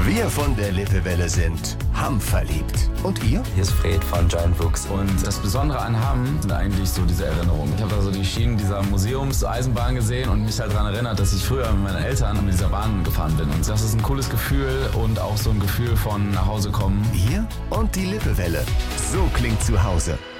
Wir von der Lippewelle sind Hamm-verliebt. Und ihr? Hier ist Fred von Giant Fuchs. Und das Besondere an Hamm sind eigentlich so diese Erinnerungen. Ich habe da so die Schienen dieser Museumseisenbahn gesehen und mich halt daran erinnert, dass ich früher mit meinen Eltern mit dieser Bahn gefahren bin. Und das ist ein cooles Gefühl und auch so ein Gefühl von nach Hause kommen. Ihr und die Lippewelle. So klingt zu Hause.